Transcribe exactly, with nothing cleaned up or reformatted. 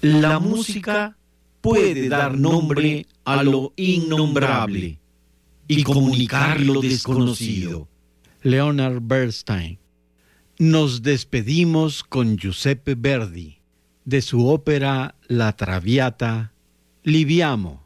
La música puede dar nombre a lo innombrable y comunicar lo desconocido. Leonard Bernstein. Nos despedimos con Giuseppe Verdi, de su ópera La Traviata, Liviamo.